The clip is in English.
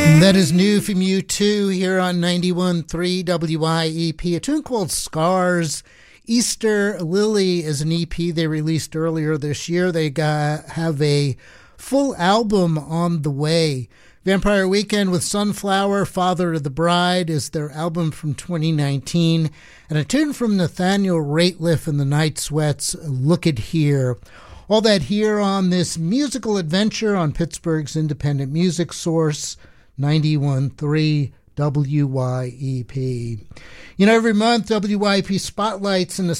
That is new from U2 here on 91.3 WIEP. A tune called Scars. Easter Lily is an EP they released earlier this year. They have a full album on the way. Vampire Weekend with Sunflower, Father of the Bride is their album from 2019. And a tune from Nathaniel Rateliff and the Night Sweats, Look It Here. All that here on this musical adventure on Pittsburgh's independent music source, 91.3 WYEP. You know, every month WYEP spotlights in the